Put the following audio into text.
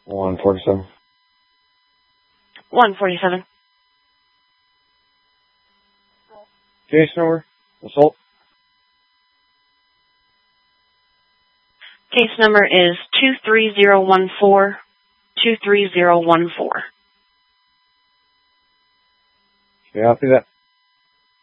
147. 147. Case number, assault. Case number is 23014. 23014. Copy that.